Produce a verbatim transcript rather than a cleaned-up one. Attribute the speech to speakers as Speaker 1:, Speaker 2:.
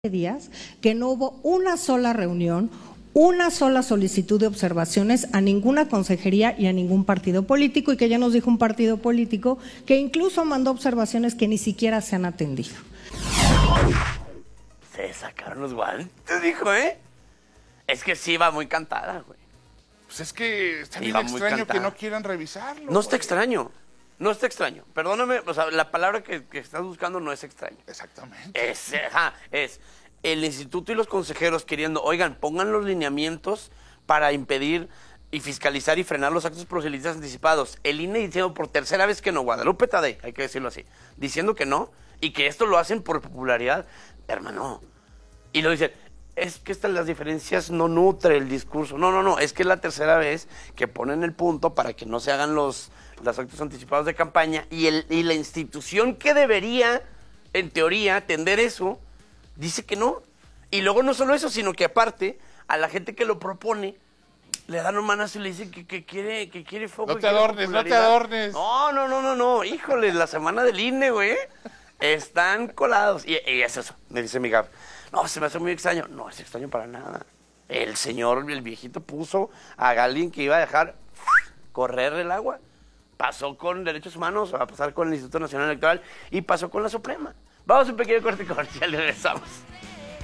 Speaker 1: días que no hubo una sola reunión, una sola solicitud de observaciones a ninguna consejería y a ningún partido político, y que ya nos dijo un partido político que incluso mandó observaciones que ni siquiera se han atendido.
Speaker 2: Se sacaron los guantes, dijo, ¿eh? Es que sí va muy cantada, güey.
Speaker 3: Pues es que está bien
Speaker 2: Iba muy
Speaker 3: extraño que
Speaker 2: cantada.
Speaker 3: no quieran revisarlo.
Speaker 2: No está
Speaker 3: güey.
Speaker 2: extraño, no está extraño. Perdóname, o sea, la palabra que, que estás buscando no es extraño.
Speaker 3: Exactamente.
Speaker 2: Es, ajá, es el instituto y los consejeros queriendo, oigan, pongan los lineamientos para impedir y fiscalizar y frenar los actos proselitistas anticipados. El I N E diciendo por tercera vez que no, Guadalupe Tadei, hay que decirlo así, diciendo que no, y que esto lo hacen por popularidad, hermano. Y lo dicen, es que estas las diferencias no nutre el discurso. No, no, no, es que es la tercera vez que ponen el punto para que no se hagan los, los actos anticipados de campaña, y, el, y la institución que debería, en teoría, atender eso, dice que no. Y luego no solo eso, sino que aparte, a la gente que lo propone, le dan un manazo y le dicen que, que quiere que quiere fuego.
Speaker 3: No
Speaker 2: que
Speaker 3: te
Speaker 2: quiere
Speaker 3: adornes, no te
Speaker 2: popularidad.
Speaker 3: adornes.
Speaker 2: No, no, no, no, no. Híjole, la semana del I N E, güey. Están colados. Y, y es eso, me dice mi Gab. No, se me hace muy extraño. No, es extraño para nada. El señor, el viejito, puso a alguien que iba a dejar correr el agua. Pasó con Derechos Humanos, va a pasar con el Instituto Nacional Electoral y pasó con la Suprema. Vamos a un pequeño corte comercial y regresamos.